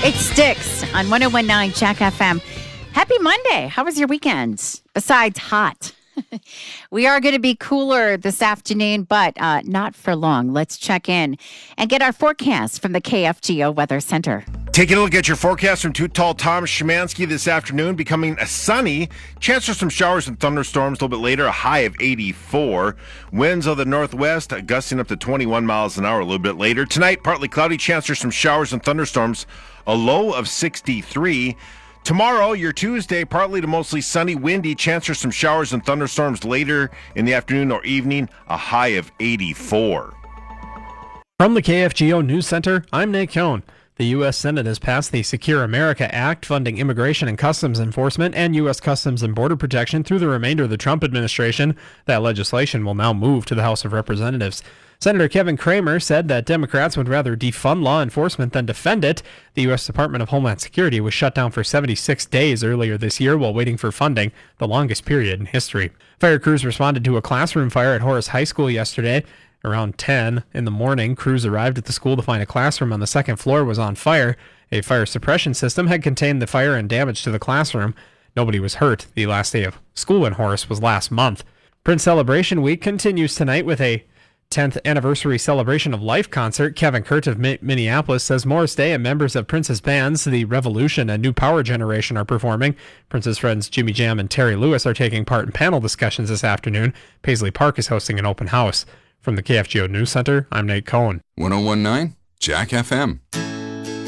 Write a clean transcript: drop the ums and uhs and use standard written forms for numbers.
It sticks on 1019 Jack FM. Happy Monday. How was your weekend? Besides hot. We are going to be cooler this afternoon, but not for long. Let's check in and get our forecast from the KFGO Weather Center. Taking a look at your forecast from Too Tall Tom Szymanski this afternoon, becoming a sunny. Chance for some showers and thunderstorms a little bit later, a high of 84. Winds of the northwest gusting up to 21 miles an hour a little bit later. Tonight, partly cloudy, chance for some showers and thunderstorms, a low of 63. Tomorrow, your Tuesday, partly to mostly sunny, windy, chance for some showers and thunderstorms later in the afternoon or evening, a high of 84. From the KFGO News Center, I'm Nate Cohn. The U.S. Senate has passed the Secure America Act, funding immigration and customs enforcement and U.S. Customs and Border Protection through the remainder of the Trump administration. That legislation will now move to the House of Representatives. Senator Kevin Cramer said that Democrats would rather defund law enforcement than defend it. The U.S. Department of Homeland Security was shut down for 76 days earlier this year while waiting for funding, the longest period in history. Fire crews responded to a classroom fire at Horace High School yesterday. Around 10 in the morning, crews arrived at the school to find a classroom on the second floor was on fire. A fire suppression system had contained the fire and damage to the classroom. Nobody was hurt. The last day of school in Horace was last month. Prince Celebration Week continues tonight with a 10th anniversary Celebration of Life concert. Kevin Kurt of Minneapolis says Morris Day and members of Prince's bands, The Revolution and New Power Generation, are performing. Prince's friends Jimmy Jam and Terry Lewis are taking part in panel discussions this afternoon. Paisley Park is hosting an open house. From the KFGO News Center, I'm Nate Cohn. 1019 Jack FM.